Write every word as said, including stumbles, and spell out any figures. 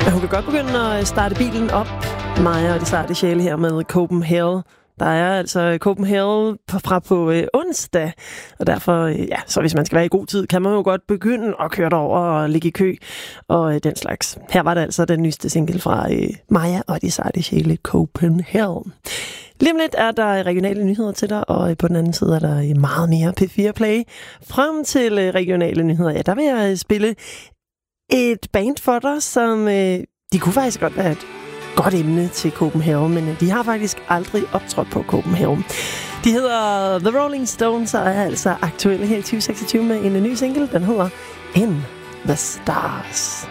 Hun kan godt begynde at starte bilen op, Maja og de sarte sjæle her med Copenhagen. Der er altså Copenhagen fra på øh, onsdag, og derfor, øh, ja, så hvis man skal være i god tid, kan man jo godt begynde at køre derover og ligge i kø og øh, den slags. Her var det altså den nyeste single fra øh, Maja og de sarte sjæle, Copenhagen. Lige om lidt er der regionale nyheder til dig, og på den anden side er der meget mere P fire Play. Frem til øh, regionale nyheder, ja, der vil jeg spille et band for dig, som øh, de kunne faktisk godt være et godt emne til Copenhagen, men de har faktisk aldrig optrådt på Copenhagen. De hedder The Rolling Stones og er altså aktuelle her i tyve seksogtyve med en ny single, den hedder In The Stars.